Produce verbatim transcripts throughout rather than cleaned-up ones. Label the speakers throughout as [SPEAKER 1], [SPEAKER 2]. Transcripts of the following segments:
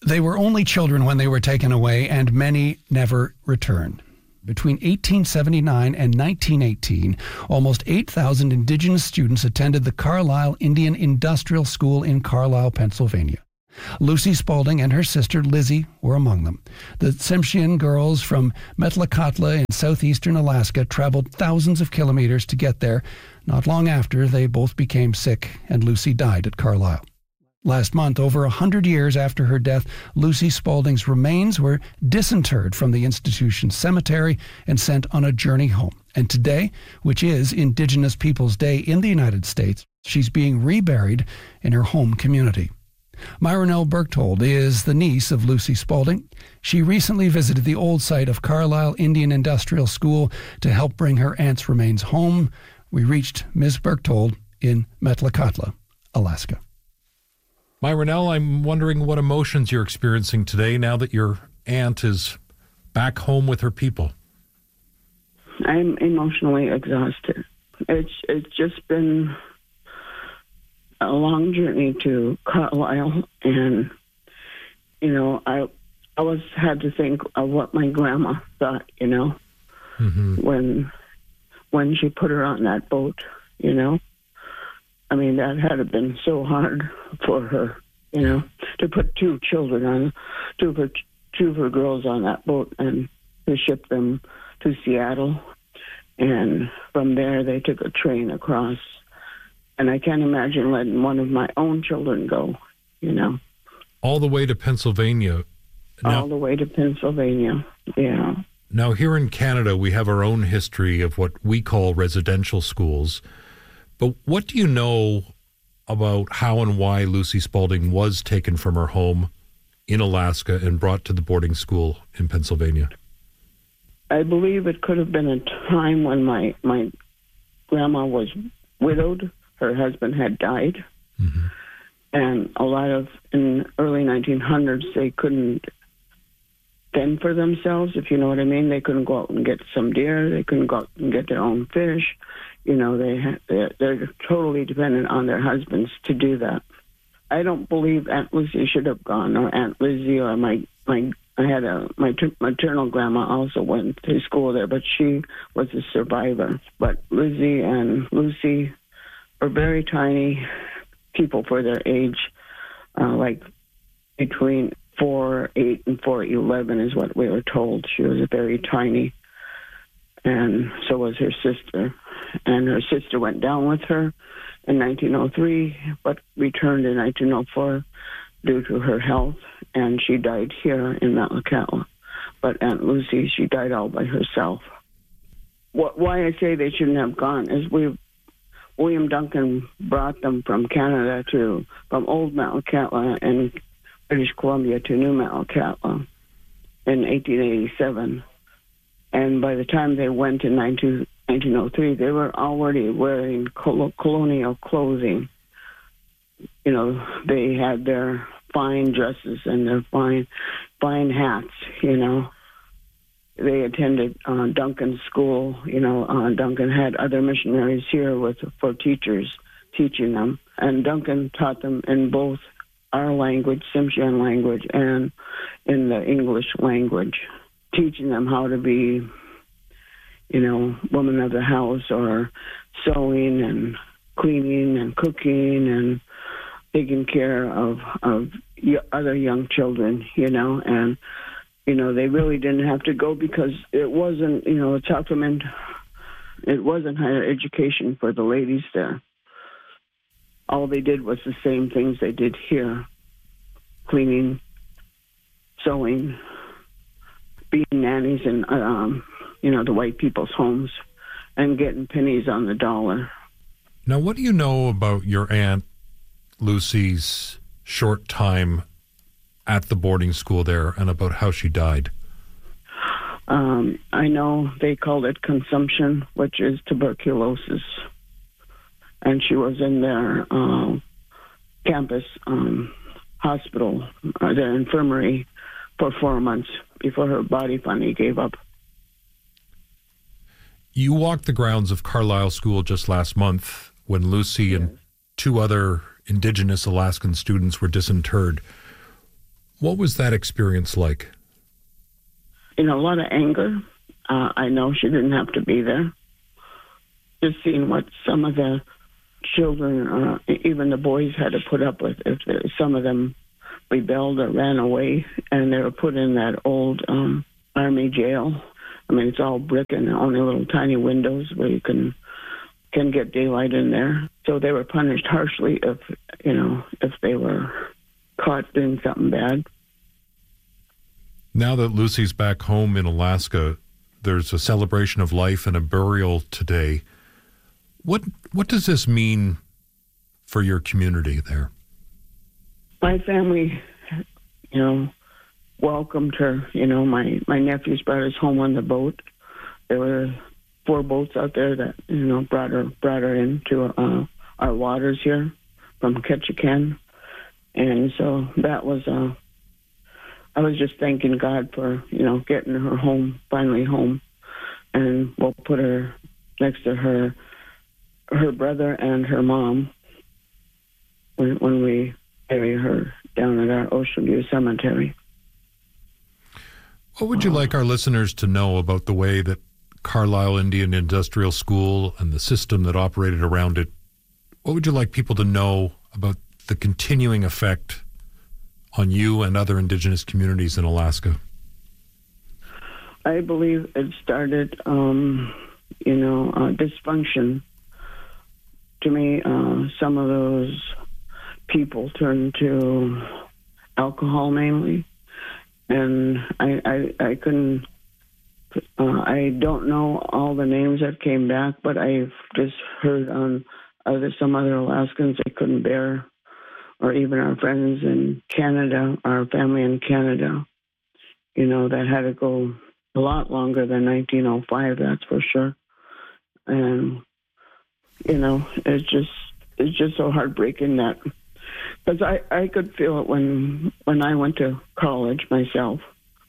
[SPEAKER 1] They were only children when they were taken away, and many never returned. Between eighteen seventy-nine and nineteen eighteen, almost eight thousand Indigenous students attended the Carlisle Indian Industrial School in Carlisle, Pennsylvania. Lucy Spalding and her sister Lizzie were among them. The Tsimshian girls from Metlakatla in southeastern Alaska traveled thousands of kilometers to get there. Not long after, they both became sick, and Lucy died at Carlisle. Last month, over a hundred years after her death, Lucy Spalding's remains were disinterred from the institution's cemetery and sent on a journey home. And today, which is Indigenous Peoples Day in the United States, she's being reburied in her home community. Myronell Berchtold is the niece of Lucy Spalding. She recently visited the old site of Carlisle Indian Industrial School to help bring her aunt's remains home. We reached Miz Berchtold in Metlakatla, Alaska.
[SPEAKER 2] Myronell, I'm wondering what emotions you're experiencing today now that your aunt is back home with her people.
[SPEAKER 3] I'm emotionally exhausted. It's it's just been a long journey to Carlisle, and you know, I I was had to think of what my grandma thought, you know, mm-hmm. when when she put her on that boat, you know. I mean, that had been so hard for her, you know, to put two children on, two of her, two of her girls on that boat and to ship them to Seattle. And from there, they took a train across. And I can't imagine letting one of my own children go, you know.
[SPEAKER 2] All the way to Pennsylvania.
[SPEAKER 3] Now, All the way to Pennsylvania, yeah.
[SPEAKER 2] Now, here in Canada, we have our own history of what we call residential schools. But what do you know about how and why Lucy Spalding was taken from her home in Alaska and brought to the boarding school in Pennsylvania?
[SPEAKER 3] I believe it could have been a time when my, my grandma was widowed. Her husband had died. Mm-hmm. And a lot of, in early nineteen hundreds, they couldn't fend for themselves, if you know what I mean. They couldn't go out and get some deer. They couldn't go out and get their own fish. You know, they ha- they're, they're totally dependent on their husbands to do that. I don't believe Aunt Lucy should have gone, or Aunt Lizzie, or my my. I had a my t- maternal grandma also went to school there, but she was a survivor. But Lizzie and Lucy were very tiny people for their age, uh, like between four eight and four eleven is what we were told. She was very tiny, and so was her sister. And her sister went down with her in nineteen oh three, but returned in nineteen oh four due to her health, and she died here in Metlakatla. But Aunt Lucy, she died all by herself. What, why I say they shouldn't have gone is we, William Duncan brought them from Canada to, from Old Metlakatla and British Columbia to New Metlakatla in eighteen eighty-seven. And by the time they went in nineteen oh three, they were already wearing col- colonial clothing. You know, they had their fine dresses and their fine, fine hats, you know. They attended uh, Duncan's school. You know, uh, Duncan had other missionaries here with for teachers teaching them. And Duncan taught them in both our language, Tsimshian language, and in the English language, teaching them how to be, you know, woman of the house, or sewing and cleaning and cooking and taking care of, of other young children, you know. And, you know, they really didn't have to go because it wasn't, you know, a supplement. It wasn't higher education for the ladies there. All they did was the same things they did here: cleaning, sewing, being nannies in, um, you know, the white people's homes, and getting pennies on the dollar.
[SPEAKER 2] Now, what do you know about your Aunt Lucy's short time at the boarding school there and about how she died?
[SPEAKER 3] Um, I know they called it consumption, which is tuberculosis. And she was in their uh, campus um, hospital, uh, their infirmary, for four months before her body finally gave up.
[SPEAKER 2] You walked the grounds of Carlisle School just last month when Lucy yes. and two other Indigenous Alaskan students were disinterred. What was that experience like?
[SPEAKER 3] You know, a lot of anger. Uh, I know she didn't have to be there. Just seeing what some of the children, uh, even the boys, had to put up with. If there, some of them rebelled or ran away, and they were put in that old um, army jail. I mean, it's all brick and only little tiny windows where you can can get daylight in there. So they were punished harshly if, you know, if they were caught doing something bad.
[SPEAKER 2] Now that Lucy's back home in Alaska, there's a celebration of life and a burial today. What what does this mean for your community there?
[SPEAKER 3] My family, you know, welcomed her. You know, my, my nephews brought us home on the boat. There were four boats out there that, you know, brought her brought her into uh, our waters here from Ketchikan. And so that was, uh, I was just thanking God for, you know, getting her home, finally home. And we'll put her next to her her brother and her mom when, when we bury her down at our Ocean View Cemetery.
[SPEAKER 2] What would you like our listeners to know about the way that Carlisle Indian Industrial School and the system that operated around it? What would you like people to know about the continuing effect on you and other Indigenous communities in Alaska?
[SPEAKER 3] I believe it started, um, you know, uh, dysfunction. To me, uh, some of those people turned to alcohol mainly, and I, I, I couldn't, uh, I don't know all the names that came back, but I've just heard on other some other Alaskans they couldn't bear, or even our friends in Canada, our family in Canada, you know, that had to go a lot longer than nineteen oh five, that's for sure. And, you know, it's just it's just so heartbreaking that, because I, I could feel it when when I went to college myself.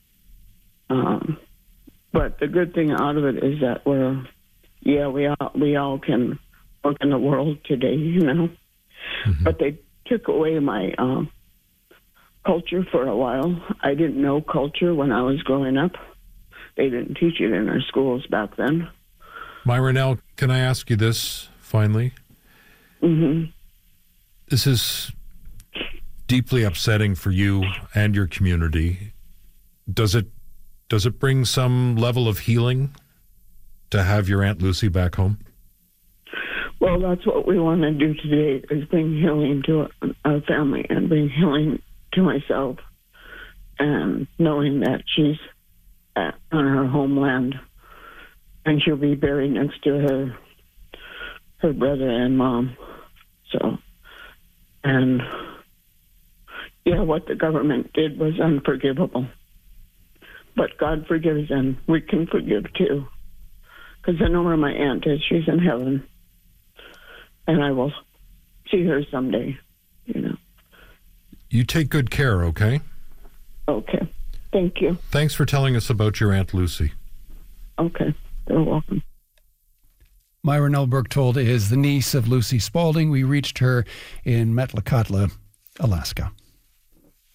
[SPEAKER 3] Um, but the good thing out of it is that we're, yeah, we all, we all can work in the world today, you know. Mm-hmm. But they took away my um, culture for a while. I didn't know culture when I was growing up. They didn't teach it in our schools back then.
[SPEAKER 2] Myra, now, can I ask you this finally?
[SPEAKER 3] Mm-hmm.
[SPEAKER 2] This is deeply upsetting for you and your community. Does it does it bring some level of healing to have your Aunt Lucy back home?
[SPEAKER 3] Well, that's what we want to do today, is bring healing to our family and bring healing to myself, and knowing that she's at, on her homeland, and she'll be buried next to her her brother and mom. So, and yeah, what the government did was unforgivable. But God forgives, and we can forgive too. Because I know where my aunt is. She's in heaven. And I will see her someday, you know.
[SPEAKER 2] You take good care, okay?
[SPEAKER 3] Okay. Thank you.
[SPEAKER 2] Thanks for telling us about your Aunt Lucy.
[SPEAKER 3] Okay. You're welcome.
[SPEAKER 1] Myra Nell Berchtold is the niece of Lucy Spalding. We reached her in Metlakatla, Alaska.